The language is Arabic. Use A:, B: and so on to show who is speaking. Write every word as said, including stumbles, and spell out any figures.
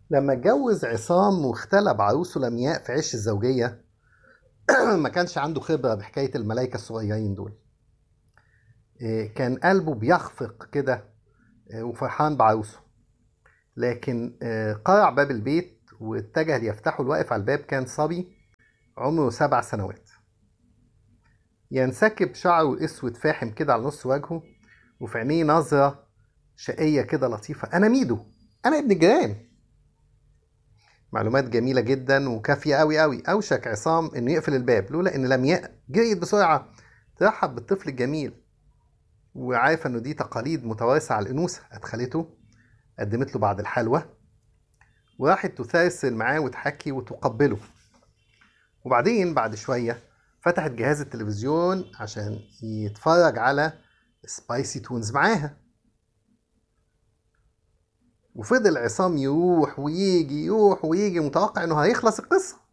A: لما اتجوز عصام واختلى بعروسه لمياء في عش الزوجية ما كانش عنده خبرة بحكاية الملايكة الصغيرين دول. إيه، كان قلبه بيخفق كده. إيه، وفرحان بعروسه. لكن إيه، قرع باب البيت واتجه ليفتحه. الواقف على الباب كان صبي عمره سبع سنوات، ينسكب شعره اسود فاحم كده على نص وجهه، وفي عينيه نظرة شقية كده لطيفة. أنا ميدو، أنا ابن الجيران. معلومات جميلة جدا وكافية أوي أوي. أوشك عصام إنه يقفل الباب لولا إن لمياء جريت بسرعة ترحب بالطفل الجميل، وعارفة إنه دي تقاليد متوارثة على الأنوثة. أدخلته، قدمت له بعض الحلوى، وراحت تسرسل معاه وتحكي وتقبله. وبعدين بعد شوية فتحت جهاز التلفزيون عشان يتفرج على سبايسي تونز معاها. وفضل عصام يروح ويجي يروح ويجي متوقع إنه هيخلص القصة.